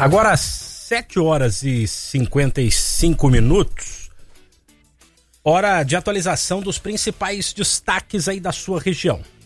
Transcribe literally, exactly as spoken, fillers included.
Agora, sete horas e cinquenta e cinco minutos, hora de atualização dos principais destaques aí da sua região.